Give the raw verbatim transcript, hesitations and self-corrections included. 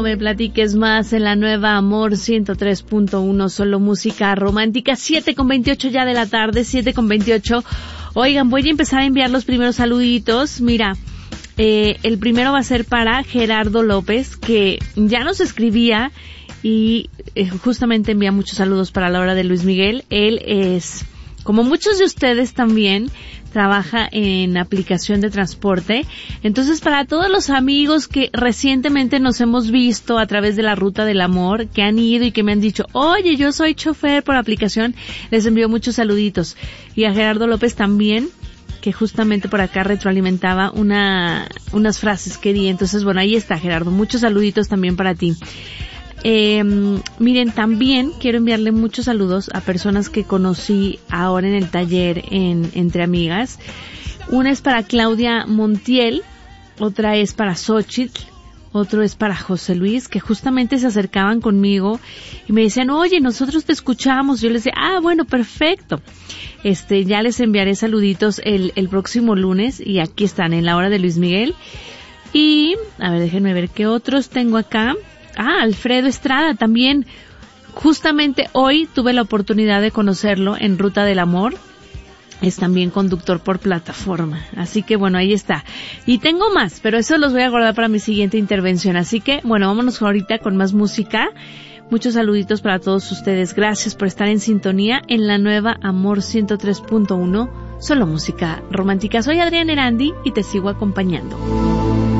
me platiques más en la nueva Amor ciento tres punto uno, solo música romántica, siete con veintiocho ya de la tarde, siete con veintiocho. Oigan, voy a empezar a enviar los primeros saluditos. Mira, eh, el primero va a ser para Gerardo López, que ya nos escribía y eh, justamente envía muchos saludos para la hora de Luis Miguel. Él es, como muchos de ustedes también, trabaja en aplicación de transporte. Entonces, para todos los amigos que recientemente nos hemos visto a través de la Ruta del Amor, que han ido y que me han dicho, oye, yo soy chofer por aplicación, les envío muchos saluditos. Y a Gerardo López también, que justamente por acá retroalimentaba una, unas frases que di. Entonces, bueno, ahí está, Gerardo. Muchos saluditos también para ti. Eh, miren, también quiero enviarle muchos saludos a personas que conocí ahora en el taller en Entre Amigas. Una es para Claudia Montiel, otra es para Xochitl, otro es para José Luis, que justamente se acercaban conmigo y me decían, oye, nosotros te escuchamos. Yo les decía, ah, bueno, perfecto. Este, ya les enviaré saluditos el, el próximo lunes y aquí están en la hora de Luis Miguel. Y, a ver, déjenme ver qué otros tengo acá. Ah, Alfredo Estrada también. Justamente hoy tuve la oportunidad de conocerlo en Ruta del Amor. Es también conductor por plataforma. Así que bueno, ahí está. Y tengo más, pero eso los voy a guardar para mi siguiente intervención. Así que bueno, vámonos ahorita con más música. Muchos saluditos para todos ustedes. Gracias por estar en sintonía en la nueva Amor ciento tres punto uno. Solo música romántica. Soy Adriana Erandi y te sigo acompañando.